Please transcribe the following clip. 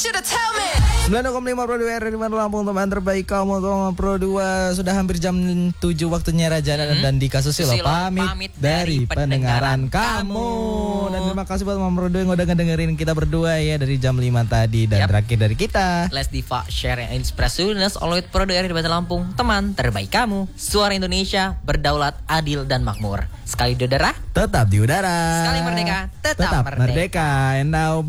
9,5 Pro 2 dari Lampung, teman terbaik kamu. Pro 2 sudah hampir jam 7 waktunya Raja dan Dika Susilo pamit dari pendengaran kamu. Dan terima kasih buat Mama Pro 2 yang udah ngedengerin kita berdua ya dari jam 5 tadi. Dan terakhir dari kita, Les Diva, share and inspirasius all with Pro 2 dari Lampung, teman terbaik kamu. Suara Indonesia, berdaulat, adil dan makmur. Sekali di udara, tetap di udara. Sekali merdeka, tetap merdeka. And now